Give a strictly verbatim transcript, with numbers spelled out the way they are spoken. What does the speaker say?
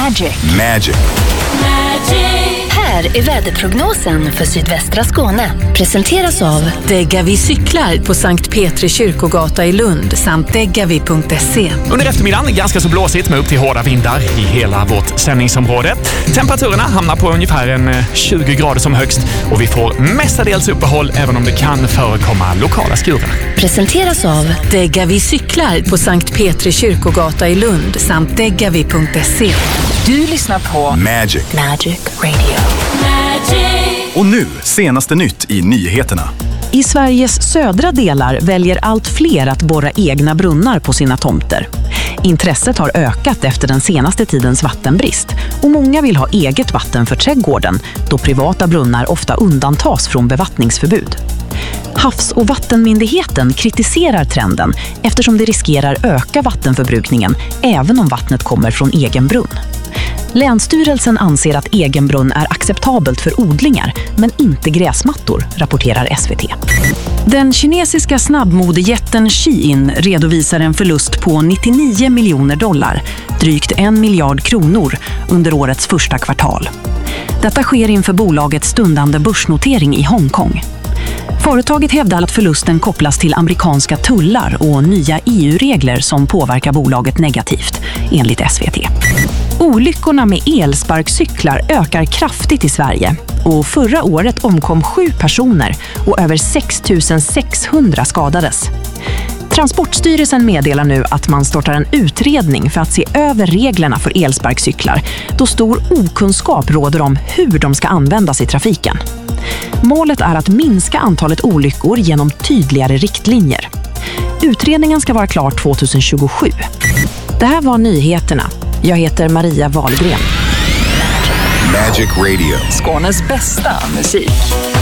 Magic. Magic. Här är väderprognosen för sydvästra Skåne. Presenteras av Degavi cyklar på Sankt Petri kyrkogata i Lund samt degavi punkt se. Under eftermiddagen ganska så blåsigt med upp till hårda vindar i hela vårt sändningsområde. Temperaturerna hamnar på ungefär en tjugo grader som högst och vi får mestadels uppehåll även om det kan förekomma lokala skurar. Presenteras av Degavi cyklar på Sankt Petri kyrkogata i Lund samt degavi punkt se. Du lyssnar på Magic. Magic Radio. Och nu, senaste nytt i nyheterna. I Sveriges södra delar väljer allt fler att borra egna brunnar på sina tomter. Intresset har ökat efter den senaste tidens vattenbrist och många vill ha eget vatten för trädgården då privata brunnar ofta undantas från bevattningsförbud. Havs- och vattenmyndigheten kritiserar trenden eftersom det riskerar öka vattenförbrukningen även om vattnet kommer från egen brunn. Länsstyrelsen anser att egen brunn är acceptabelt för odlingar men inte gräsmattor, rapporterar S V T. Den kinesiska snabbmodejätten Shein redovisar en förlust på nittionio miljoner dollar, drygt en miljard kronor, under årets första kvartal. Detta sker inför bolagets stundande börsnotering i Hongkong. Företaget hävdar att förlusten kopplas till amerikanska tullar och nya E U-regler som påverkar bolaget negativt, enligt S V T. Olyckorna med elsparkcyklar ökar kraftigt i Sverige och förra året omkom sju personer och över sex tusen sexhundra skadades. Transportstyrelsen meddelar nu att man startar en utredning för att se över reglerna för elsparkcyklar då stor okunskap råder om hur de ska användas i trafiken. Målet är att minska antalet olyckor genom tydligare riktlinjer. Utredningen ska vara klar tjugohundratjugosju. Det här var nyheterna. Jag heter Maria Wahlgren. Magic Radio. Skånes bästa musik.